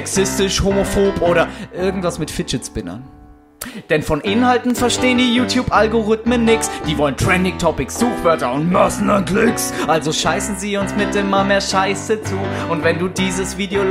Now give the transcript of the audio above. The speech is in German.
sexistisch, homophob oder irgendwas mit Fidget Spinnern. Denn von Inhalten verstehen die YouTube-Algorithmen nix. Die wollen Trending Topics, Suchwörter und Massen an Klicks. Also scheißen sie uns mit immer mehr Scheiße zu. Und wenn du dieses Video